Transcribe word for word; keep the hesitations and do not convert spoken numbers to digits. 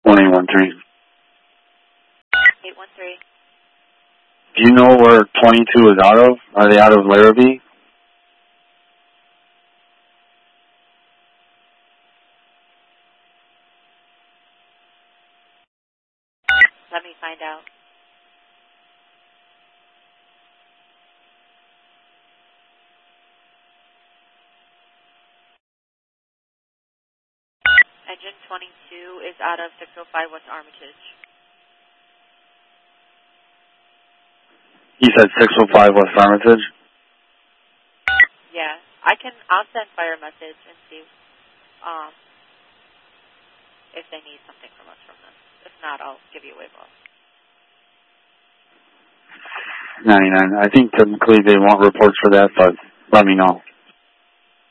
one eight one three. eight one three. Do you know where twenty-two is out of? Are they out of Larrabee? Let me find out. Engine twenty-two is out of six oh five West Armitage. You said six oh five West Armitage? Yeah, I can, I'll send fire message and see um, if they need something from us from this. If not, I'll give you a wave off. ninety-nine. I think typically they want reports for that, but let me know.